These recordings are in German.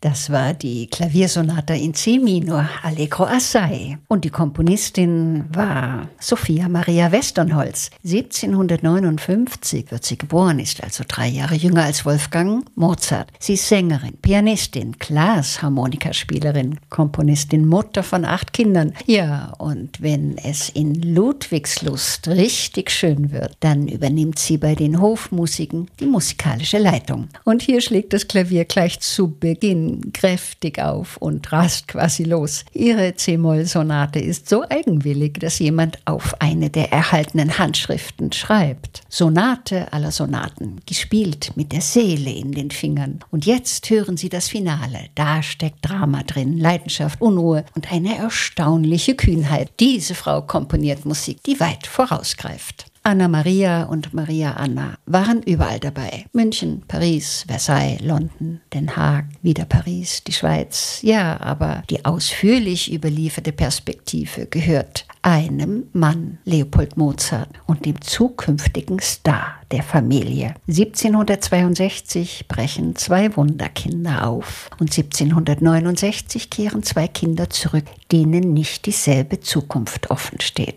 Das war die Klaviersonate in C-Minor, Allegro assai. Und die Komponistin war Sophia Maria Westernholz. 1759 wird sie geboren, ist also 3 Jahre jünger als Wolfgang Mozart. Sie ist Sängerin, Pianistin, Glasharmonikaspielerin, Komponistin, Mutter von 8 Kindern. Ja, und wenn es in Ludwigslust richtig schön wird, dann übernimmt sie bei den Hofmusiken die musikalische Leitung. Und hier schlägt das Klavier gleich zu Beginn kräftig auf und rast quasi los. Ihre C-Moll-Sonate ist so eigenwillig, dass jemand auf eine der erhaltenen Handschriften schreibt. Sonate aller Sonaten, gespielt mit der Seele in den Fingern. Und jetzt hören Sie das Finale. Da steckt Drama drin, Leidenschaft, Unruhe und eine erstaunliche Kühnheit. Diese Frau komponiert Musik, die weit vorausgreift. Anna Maria und Maria Anna waren überall dabei. München, Paris, Versailles, London, Den Haag, wieder Paris, die Schweiz. Ja, aber die ausführlich überlieferte Perspektive gehört einem Mann, Leopold Mozart, und dem zukünftigen Star der Familie. 1762 brechen 2 Wunderkinder auf und 1769 kehren 2 Kinder zurück, denen nicht dieselbe Zukunft offen steht.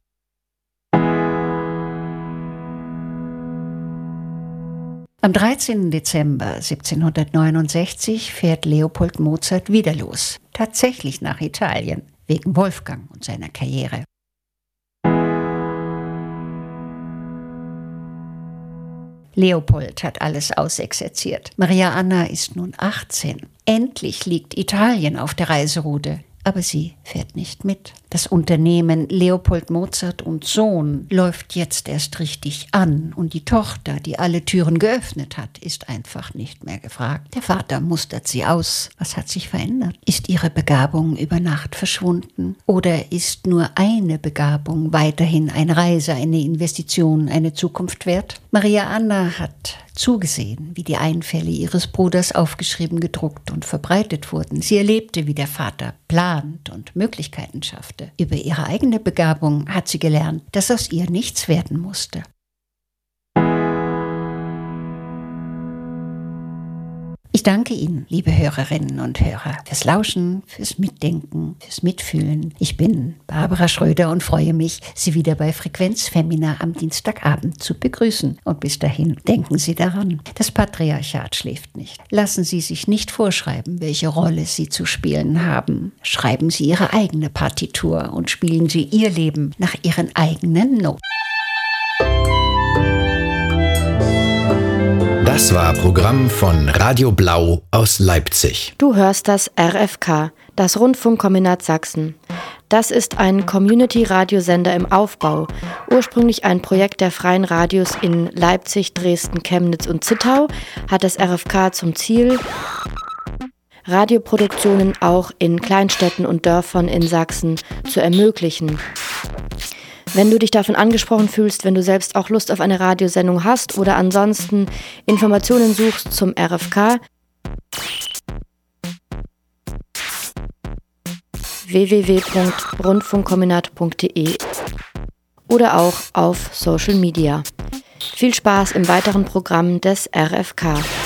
Am 13. Dezember 1769 fährt Leopold Mozart wieder los, tatsächlich nach Italien, wegen Wolfgang und seiner Karriere. Leopold hat alles ausexerziert. Maria Anna ist nun 18. Endlich liegt Italien auf der Reiseroute. Aber sie fährt nicht mit. Das Unternehmen Leopold Mozart und Sohn läuft jetzt erst richtig an und die Tochter, die alle Türen geöffnet hat, ist einfach nicht mehr gefragt. Der Vater mustert sie aus. Was hat sich verändert? Ist ihre Begabung über Nacht verschwunden? Oder ist nur eine Begabung weiterhin eine Reise, eine Investition, eine Zukunft wert? Maria Anna hat zugesehen, wie die Einfälle ihres Bruders aufgeschrieben, gedruckt und verbreitet wurden. Sie erlebte, wie der Vater plant und Möglichkeiten schaffte. Über ihre eigene Begabung hat sie gelernt, dass aus ihr nichts werden musste. Ich danke Ihnen, liebe Hörerinnen und Hörer, fürs Lauschen, fürs Mitdenken, fürs Mitfühlen. Ich bin Barbara Schröder und freue mich, Sie wieder bei Frequenz Femina am Dienstagabend zu begrüßen. Und bis dahin denken Sie daran, das Patriarchat schläft nicht. Lassen Sie sich nicht vorschreiben, welche Rolle Sie zu spielen haben. Schreiben Sie Ihre eigene Partitur und spielen Sie Ihr Leben nach Ihren eigenen Noten. Das war Programm von Radio Blau aus Leipzig. Du hörst das RFK, das Rundfunkkombinat Sachsen. Das ist ein Community-Radiosender im Aufbau. Ursprünglich ein Projekt der freien Radios in Leipzig, Dresden, Chemnitz und Zittau, hat das RFK zum Ziel, Radioproduktionen auch in Kleinstädten und Dörfern in Sachsen zu ermöglichen. Wenn du dich davon angesprochen fühlst, wenn du selbst auch Lust auf eine Radiosendung hast oder ansonsten Informationen suchst zum RFK, www.rundfunkkombinat.de oder auch auf Social Media. Viel Spaß im weiteren Programm des RFK.